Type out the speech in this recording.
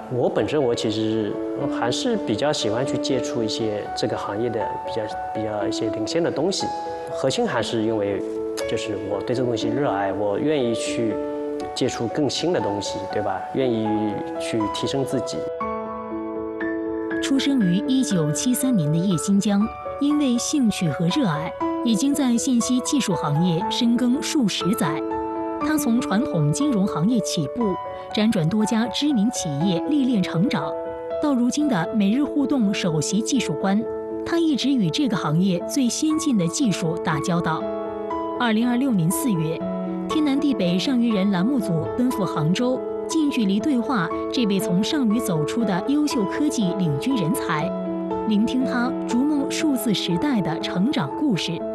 我本身其实还是比较喜欢去接触一些这个行业的比较一些领先的东西，核心还是因为就是我对这个东西热爱，我愿意去接触更新的东西，对吧？愿意去提升自己。 出生于1973年的叶新江，因为兴趣和热爱，已经在信息技术行业深耕数十载。他从传统金融行业起步，辗转多家知名企业历练成长，到如今的每日互动首席技术官，他一直与这个行业最先进的技术打交道。2026年4月，天南地北上虞人栏目组奔赴杭州，近距离对话这位从上虞走出的优秀科技领军人才，聆听他逐梦数字时代的成长故事。